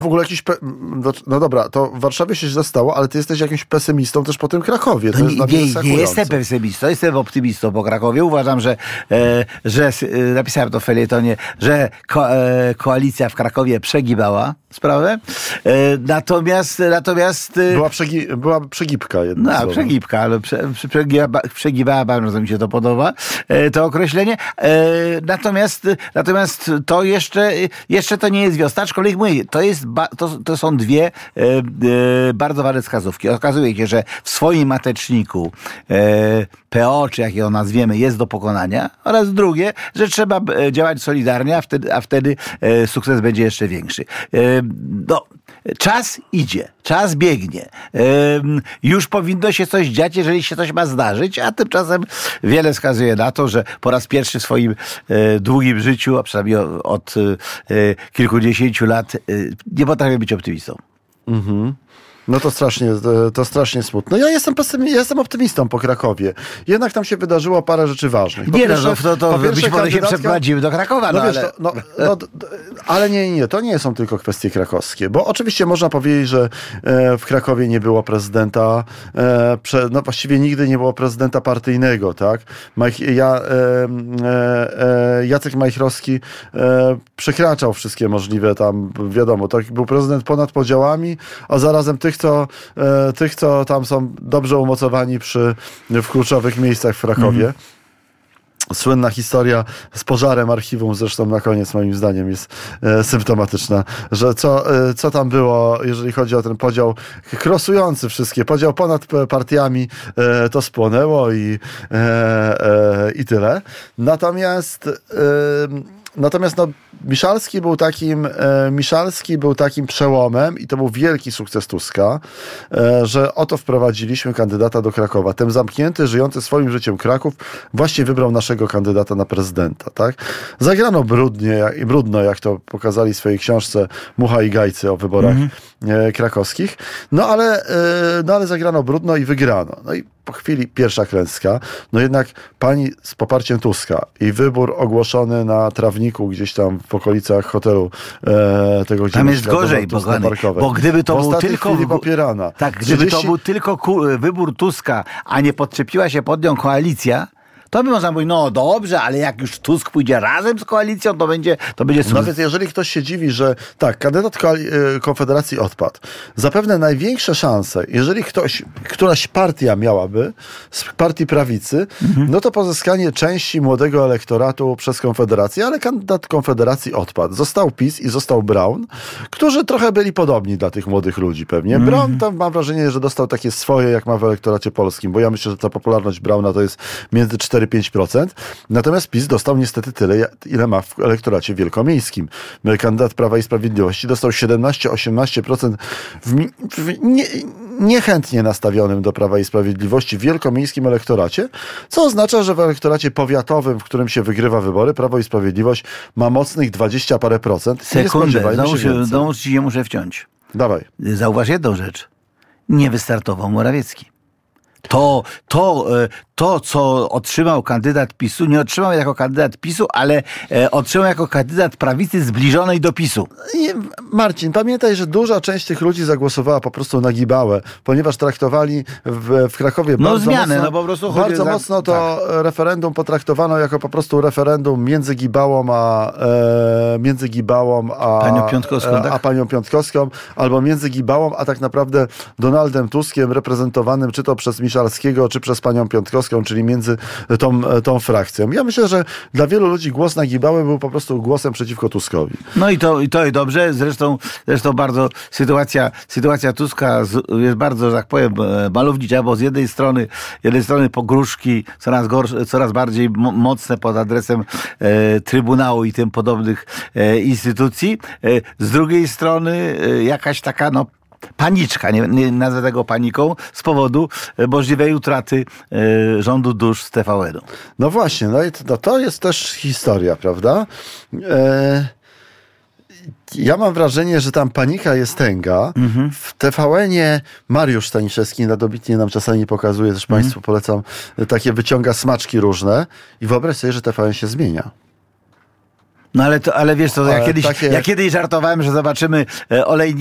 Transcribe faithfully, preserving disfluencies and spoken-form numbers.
w ogóle jakiś... Pe... No dobra, to w Warszawie się źle stało, ale ty jesteś jakimś pesymistą też po tym Krakowie. To no jest nie, nie jestem pesymistą, jestem optymistą po Krakowie. Uważam, że, e, że e, napisałem to w felietonie, że ko, e, koalicja w Krakowie przegibała sprawę. E, natomiast... natomiast e, była, przegi, była przegibka jedna. No, przegibka, ale prze, przegibała, przegibała, bardzo mi się to podoba, e, to określenie. E, natomiast, natomiast to jeszcze, jeszcze to nie jest wiosna, aczkolwiek mówię, to jest To, to są dwie e, e, bardzo ważne wskazówki. Okazuje się, że w swoim mateczniku e, P O, czy jak ją nazwiemy, jest do pokonania, oraz drugie, że trzeba działać solidarnie, a wtedy, a wtedy e, sukces będzie jeszcze większy. E, no, czas idzie, czas biegnie. E, już powinno się coś dziać, jeżeli się coś ma zdarzyć, a tymczasem wiele wskazuje na to, że po raz pierwszy w swoim e, długim życiu, a przynajmniej od e, kilkudziesięciu lat, e, nie potrafię być optymistą. Mhm. No to strasznie, to strasznie smutno. Ja jestem pesymi- ja jestem optymistą po Krakowie. Jednak tam się wydarzyło parę rzeczy ważnych. Po nie, pierwsze, no, to, to po być może kandydatka... się przeprowadzimy do Krakowa. No, no, wiesz, ale... To, no, no, ale nie, nie, to nie są tylko kwestie krakowskie, bo oczywiście można powiedzieć, że e, w Krakowie nie było prezydenta, e, prze, no właściwie nigdy nie było prezydenta partyjnego, tak? Maj, ja, e, e, Jacek Majchrowski e, przekraczał wszystkie możliwe tam, wiadomo, tak, był prezydent ponad podziałami, a zarazem tych, co, e, tych, co tam są dobrze umocowani przy, w kluczowych miejscach w Krakowie. Mm. Słynna historia z pożarem archiwum, zresztą na koniec moim zdaniem jest e, symptomatyczna, że co, e, co tam było, jeżeli chodzi o ten podział krosujący wszystkie, podział ponad partiami, e, to spłonęło i, e, e, i tyle. Natomiast e, Natomiast no, Miszalski był takim e, Miszalski był takim przełomem i to był wielki sukces Tuska, e, że oto wprowadziliśmy kandydata do Krakowa. Ten zamknięty, żyjący swoim życiem Kraków właśnie wybrał naszego kandydata na prezydenta. Tak? Zagrano brudnie i brudno, jak to pokazali w swojej książce Mucha i Gajcy o wyborach mm-hmm. e, krakowskich. No ale, e, no ale zagrano brudno i wygrano. No i po chwili pierwsza klęska, no jednak pani z poparciem Tuska i wybór ogłoszony na trawniku gdzieś tam w okolicach hotelu e, tego, gdzie tam jest gorzej, bo, bo gdyby to był tylko popierana. Tak, gdyby trzydzieści... to był tylko ku, wybór Tuska, a nie podczepiła się pod nią koalicja, to by można mówić, no dobrze, ale jak już Tusk pójdzie razem z koalicją, to będzie to będzie No więc jeżeli ktoś się dziwi, że tak, kandydat Konfederacji odpadł, zapewne największe szanse, jeżeli ktoś, któraś partia miałaby z partii prawicy, mhm. no to pozyskanie części młodego elektoratu przez Konfederację, ale kandydat Konfederacji odpadł. Został PiS i został Braun, którzy trochę byli podobni dla tych młodych ludzi pewnie. Mhm. Braun tam mam wrażenie, że dostał takie swoje, jak ma w elektoracie polskim, bo ja myślę, że ta popularność Brauna to jest między cztery pięć procent. Natomiast PiS dostał niestety tyle, ile ma w elektoracie wielkomiejskim. Kandydat Prawa i Sprawiedliwości dostał siedemnaście do osiemnastu procent w, w nie, niechętnie nastawionym do Prawa i Sprawiedliwości w wielkomiejskim elektoracie, co oznacza, że w elektoracie powiatowym, w którym się wygrywa wybory, Prawo i Sprawiedliwość ma mocnych dwadzieścia parę procent. Sekundę, znowu ci się muszę wciąć. Dawaj. Zauważ jedną rzecz. Nie wystartował Morawiecki. To, to, to, co otrzymał kandydat PiSu, nie otrzymał jako kandydat PiSu, ale e, otrzymał jako kandydat prawicy zbliżonej do PiSu. Nie, Marcin, pamiętaj, że duża część tych ludzi zagłosowała po prostu na Gibałę, ponieważ traktowali w, w Krakowie no, bardzo, zmianę, mocno, no, po prostu bardzo za... mocno to tak. referendum potraktowano jako po prostu referendum między Gibałą a e, między Gibałą a panią Piątkowską, a, tak? a panią Piątkowską, albo między Gibałą a tak naprawdę Donaldem Tuskiem, reprezentowanym czy to przez Miszalskiego, czy przez panią Piątkowską, czyli między tą, tą frakcją. Ja myślę, że dla wielu ludzi głos na Gibałę był po prostu głosem przeciwko Tuskowi. No i to, i to i dobrze. Zresztą, zresztą bardzo sytuacja, sytuacja Tuska jest bardzo, że tak powiem, malownicza, bo z jednej strony, z jednej strony pogróżki coraz gorsze, coraz bardziej mocne pod adresem e, Trybunału i tym podobnych e, instytucji. E, z drugiej strony e, jakaś taka, no, paniczka, nie, nie nazwę tego paniką, z powodu możliwej utraty e, rządu dusz z T V N-u. No właśnie, no i to, to jest też historia, prawda? E, ja mam wrażenie, że tam panika jest tęga. Mhm. W T V N-ie Mariusz Staniszewski nadobitnie nam czasami pokazuje, też mhm. Państwu polecam, takie wyciąga smaczki różne i wyobraź sobie, że T V N się zmienia. No ale, to, ale wiesz co, ja Ale kiedyś, takie- ja kiedyś żartowałem, że zobaczymy e, olejnika